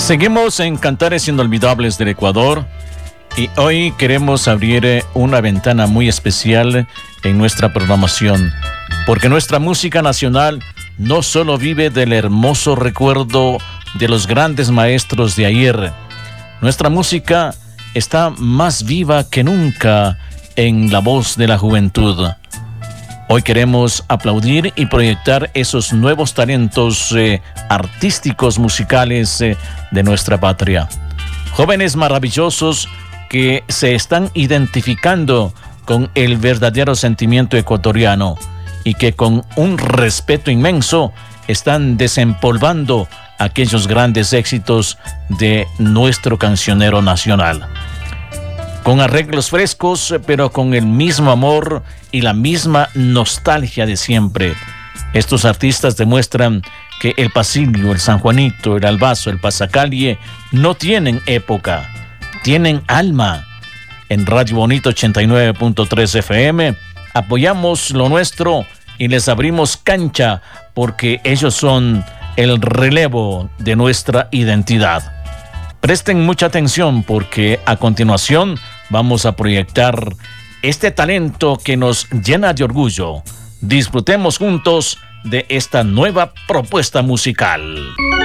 Seguimos en Cantares Inolvidables del Ecuador y hoy queremos abrir una ventana muy especial en nuestra programación, porque nuestra música nacional no solo vive del hermoso recuerdo de los grandes maestros de ayer, nuestra música está más viva que nunca en la voz de la juventud. Hoy queremos aplaudir y proyectar esos nuevos talentos artísticos musicales de nuestra patria. Jóvenes maravillosos que se están identificando con el verdadero sentimiento ecuatoriano y que con un respeto inmenso están desempolvando aquellos grandes éxitos de nuestro cancionero nacional. Con arreglos frescos, pero con el mismo amor y la misma nostalgia de siempre. Estos artistas demuestran que el Pasillo, el San Juanito, el Albazo, el Pasacalle no tienen época, tienen alma. En Radio Bonito 89.3 FM apoyamos lo nuestro y les abrimos cancha porque ellos son el relevo de nuestra identidad. Presten mucha atención porque a continuación vamos a proyectar este talento que nos llena de orgullo. Disfrutemos juntos de esta nueva propuesta musical.